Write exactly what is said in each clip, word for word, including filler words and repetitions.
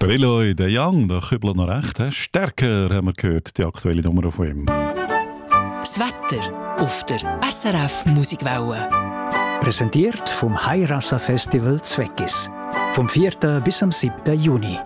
Eloy de Young, der Kübler noch recht. He? Stärker haben wir gehört, die aktuelle Nummer von ihm. Das Wetter auf der S R F Musikwelle. Präsentiert vom Heirassa Festival Zweckis. Vom vierten bis am siebten Juni.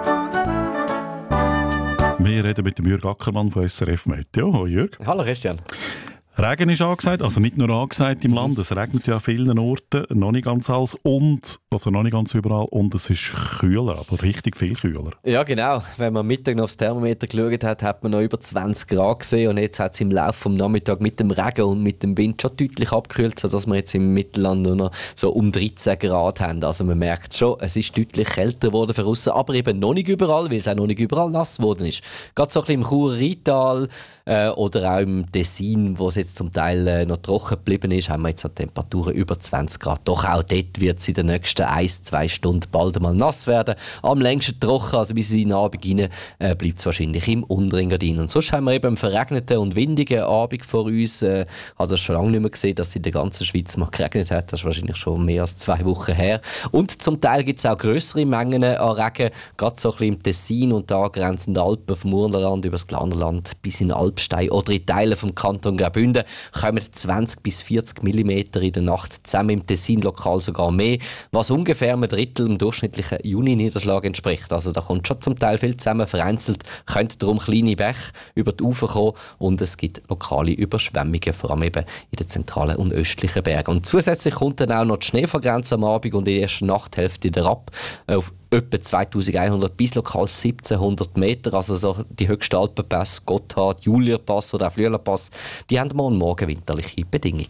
Wir reden mit dem Jürg Ackermann von S R F Meteo. Hallo Jürg. Hallo Christian. Regen ist angesagt, also nicht nur angesagt im Land, es regnet ja an vielen Orten, noch nicht ganz alles und, also noch nicht ganz überall, und es ist kühler, aber richtig viel kühler. Ja genau, wenn man am Mittag noch aufs Thermometer geschaut hat, hat man noch über zwanzig Grad gesehen und jetzt hat es im Laufe des Nachmittags mit dem Regen und mit dem Wind schon deutlich abgekühlt, sodass wir jetzt im Mittelland nur noch so um dreizehn Grad haben. Also man merkt schon, es ist deutlich kälter geworden für aussen, aber eben noch nicht überall, weil es auch noch nicht überall nass geworden ist. Gerade so ein bisschen im Churer Rheintal äh, oder auch im Tessin, wo es jetzt zum Teil äh, noch trocken geblieben ist, haben wir jetzt Temperaturen über zwanzig Grad. Doch auch dort wird es in den nächsten ein, zwei Stunden bald einmal nass werden. Am längsten trocken, also bis in den Abend rein, äh, bleibt es wahrscheinlich im unteren Gardin. Und sonst haben wir eben einen verregneten und windigen Abend vor uns. Ich äh, habe das schon lange nicht mehr gesehen, dass es in der ganzen Schweiz mal geregnet hat. Das ist wahrscheinlich schon mehr als zwei Wochen her. Und zum Teil gibt es auch grössere Mengen an Regen, gerade so ein bisschen im Tessin und da angrenzenden Alpen, vom Murnerland über das Glarnerland bis in Alpstein oder in Teilen vom Kanton Graubünden kommen zwanzig bis vierzig Millimeter in der Nacht, zusammen im Tessin lokal sogar mehr, was ungefähr einem Drittel im durchschnittlichen Juni-Niederschlag entspricht. Also da kommt schon zum Teil viel zusammen, vereinzelt können darum kleine Bäche über die Ufer kommen und es gibt lokale Überschwemmungen, vor allem eben in den zentralen und östlichen Bergen. Und zusätzlich kommt dann auch noch die Schneefallgrenze am Abend und in der ersten Nachthälfte wieder ab auf etwa zweitausendeinhundert bis lokal siebzehnhundert Meter, also so die höchsten Alpenpässe, Gotthard, Julierpass oder auch Flüelerpass, die haben morgen morgen winterliche Bedingungen.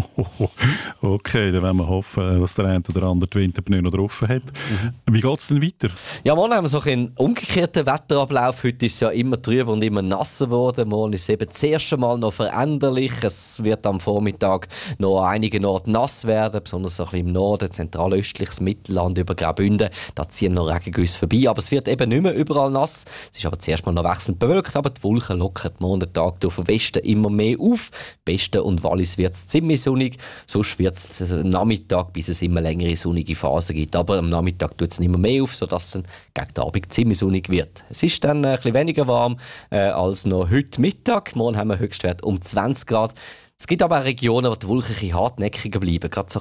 Okay, dann wollen wir hoffen, dass der eine oder andere die Winterpneu noch drauf hat. Mhm. Wie geht es denn weiter? Ja, morgen haben wir so einen umgekehrten Wetterablauf. Heute ist es ja immer trüber und immer nasser geworden. Morgen ist es eben das erste Mal noch veränderlich. Es wird am Vormittag noch an einigen Orten nass werden, besonders so ein bisschen im Norden, zentralöstliches Mittelland über Graubünden. Da ziehen noch Regengüsse vorbei, aber es wird eben nicht mehr überall nass. Es ist aber zuerst mal noch wechselnd bewölkt, aber die Wolken lockern morgen den Tag durch den Westen immer mehr auf. Westen und Wallis wird es ziemlich sonnig, sonst wird es am Nachmittag, bis es immer längere sonnige Phasen gibt. Aber am Nachmittag tut es nicht mehr, mehr auf, sodass es dann gegen den Abend ziemlich sonnig wird. Es ist dann ein bisschen weniger warm äh, als noch heute Mittag. Morgen haben wir Höchstwert um zwanzig Grad. Es gibt aber auch Regionen, wo die Wolken hartnäckiger bleiben. Gerade so